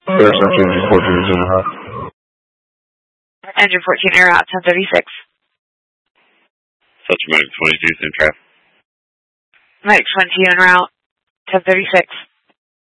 There's engine 14 is en route. Engine 14 en route, 1036. Such Medic 22 in traffic. Medic 22 en route, 1036.